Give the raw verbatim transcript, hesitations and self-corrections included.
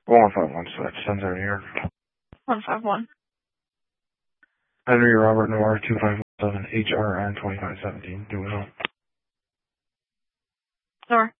one five one six, ten seventy York. one five one. Henry Robert Noir, two five one seven, H R N twenty-five seventeen. Do we know? Sorry.